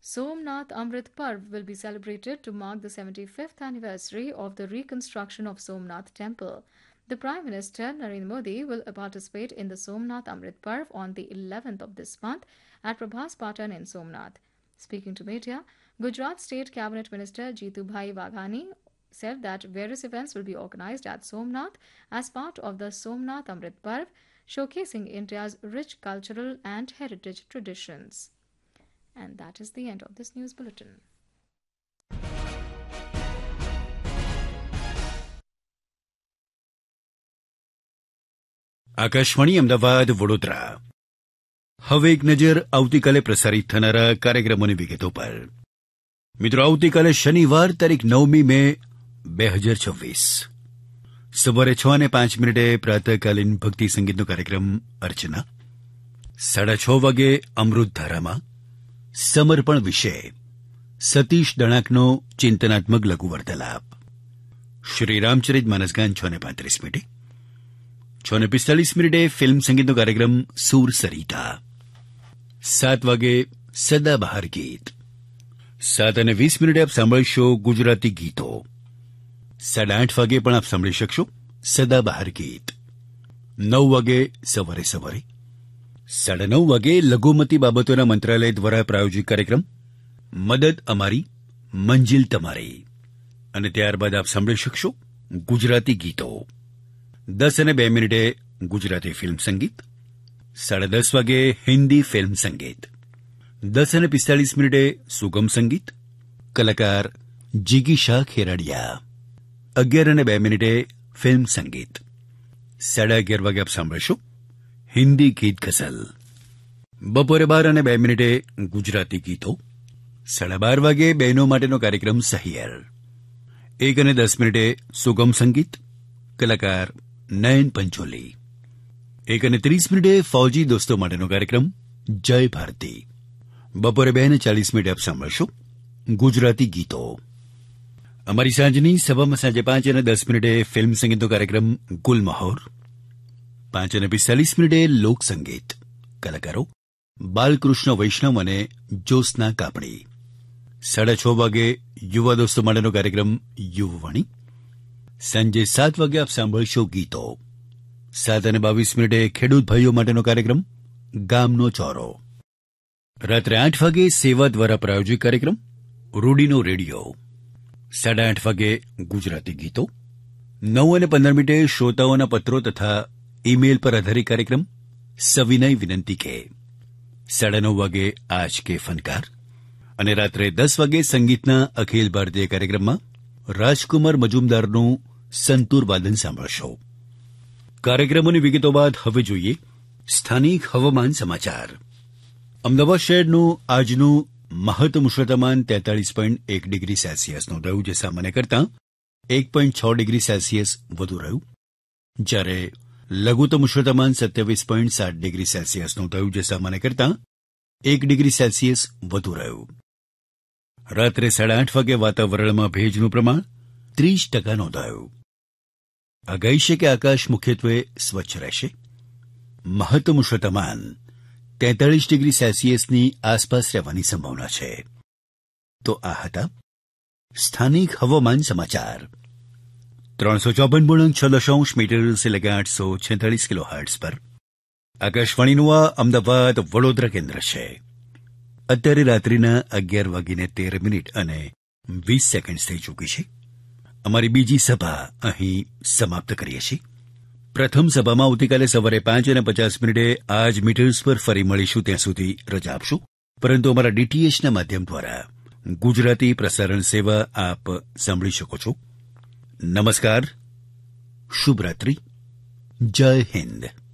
Somnath Amrit Parv will be celebrated to mark the 75th anniversary of the reconstruction of Somnath Temple. The Prime Minister Narendra Modi will participate in the Somnath Amrit Parv on the 11th of this month at Prabhas Patan in Somnath. Speaking to media, Gujarat State Cabinet Minister Jeetubhai Waghani said that various events will be organized at Somnath as part of the Somnath Amrit Parv, showcasing India's rich cultural and heritage traditions. And that is the end of this news bulletin. Akashvani Ahmedabad Vadodara. હવે એક નજર આવતીકાલે પ્રસારિત થનારા કાર્યક્રમોની વિગતો પર. મિત્રો, આવતીકાલે શનિવાર તારીખ 9મી મે 2026 સવારે 6:05 પ્રાતઃકાલીન ભક્તિ સંગીતનો કાર્યક્રમ અર્ચના. 6:30 વાગે અમૃતધારામાં સમર્પણ વિશે સતીશ દણાકનો ચિંતનાત્મક લઘુ વાર્તાલાપ. શ્રી રામચરિત માનસગાન 6:35. 6:45 ફિલ્મ સંગીતનો કાર્યક્રમ સૂર સરિતા. 7 વાગે સદાબહાર ગીત. 7:20 આપ સાંભળશો ગુજરાતી ગીતો. 8:30 વાગે પણ આપ સાંભળી શકશો સદાબહાર ગીત. 9 વાગે સવારે 9:30 વાગે લઘુમતી બાબતોના મંત્રાલય દ્વારા પ્રાયોજિત કાર્યક્રમ મદદ અમારી મંજિલ તમારી. અને ત્યારબાદ આપ સાંભળી શકશો ગુજરાતી ગીતો. 10:02 ગુજરાતી ફિલ્મ સંગીત. 10:30 વાગે હિન્દી ફિલ્મ સંગીત. 10:45 સુગમ સંગીત. કલાકાર જીગીશા ખેરાડિયા. 11:02 ફિલ્મ સંગીત. 11:30 વાગે આપ સાંભળશો હિન્દી ગીત ગઝલ. બપોરે 12:02 ગુજરાતી ગીતો. 12:30 વાગે બહેનો માટેનો કાર્યક્રમ સહિયર. 1:10 સુગમ સંગીત. કલાકાર નયન પંચોલી. 1:30 ફૌજી દોસ્તો માટેનો કાર્યક્રમ જય ભારતી. બપોરે 2:40 આપ સાંભળશો ગુજરાતી ગીતો. અમારી સાંજની સભામાં સાંજે 5:10 ફિલ્મ સંગીતનો કાર્યક્રમ ગુલમહોર. 5:45 લોકસંગીત. કલાકારો બાલકૃષ્ણ વૈષ્ણવ અને જ્યોત્સના કાપડી. 6:30 વાગે યુવા દોસ્તો માટેનો કાર્યક્રમ યુવવાણી. સાંજે 7 વાગે આપ સાંભળશો ગીતો. 7:22 ખેડૂત ભાઈઓ માટેનો કાર્યક્રમ ગામનો ચોરો. રાત્રે 8 વાગે સેવા દ્વારા પ્રાયોજિત કાર્યક્રમ રૂડીનો રેડિયો. 8:30 વાગે ગુજરાતી ગીતો. 9:15 શ્રોતાઓના પત્રો તથા ઈમેલ પર આધારિત કાર્યક્રમ સવિનય વિનંતી કે. 9:30 વાગે આજ કે ફનકાર. અને રાત્રે 10 વાગે સંગીતના અખિલ ભારતીય કાર્યક્રમમાં રાજકુમાર મજુમદારનું સંતૂર વાદન સાંભળશો. કાર્યક્રમોની વિગતો બાદ હવે જોઈએ સ્થાનિક હવામાન સમાચાર. અમદાવાદ શહેરનું આજનું મહત્તમ ઉષ્ણતામાન 43.1 ડિગ્રી સેલ્સિયસ નોંધાયું, જે સામાન્ય કરતાં 1.6 ડિગ્રી સેલ્સિયસ વધુ રહ્યું. જ્યારે લઘુત્તમ ઉષ્ણતામાન 27.7 ડિગ્રી સેલ્સિયસ નોંધાયું, જે સામાન્ય કરતાં 1 ડિગ્રી સેલ્સિયસ વધુ રહ્યું. રાત્રે 8:30 વાગે વાતાવરણમાં ભેજનું પ્રમાણ 30% નોંધાયું. આગાહી છે કે આકાશ મુખ્યત્વે સ્વચ્છ રહેશે. મહત્તમ ઉષ્ણતામાન 43 ડિગ્રી સેલ્સિયસની આસપાસ રહેવાની સંભાવના છે. તો આ હતા સ્થાનિક હવામાન સમાચાર. 354.6 મીટર એટલે કે 846 કિલોહર્ટ્ઝ પર આકાશવાણીનું આ અમદાવાદ વડોદરા કેન્દ્ર છે. અત્યારે રાત્રિના 11:13 અને 20 સેકન્ડ થઈ ચૂકી છે. અમારી બીજી સભા અહીં સમાપ્ત કરીએ છીએ. પ્રથમ સભામાં આવતીકાલે સવારે 5:50 આ જ મીટર્સ પર ફરી મળીશું. ત્યાં સુધી રજા આપશું. પરંતુ અમારા ડીટીએચના માધ્યમ દ્વારા ગુજરાતી પ્રસારણ સેવા આપ સાંભળી શકો છો. નમસ્કાર, શુભરાત્રિ, જય હિન્દ.